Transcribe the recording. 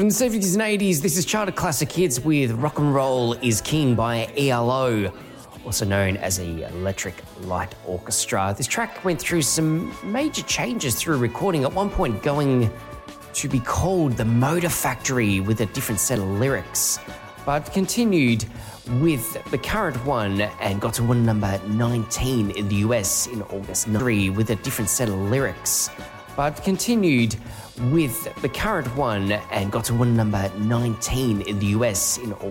From the 70s and 80s, this is Charter Classic Hits with Rock and Roll is King by ELO, also known as the Electric Light Orchestra. This track went through some major changes through recording, at one point going to be called The Motor Factory with a different set of lyrics, but continued with the current one and got to number 19 in the US in August 3 with a different set of lyrics, but continued with the current one and got to number 19 in the US in August.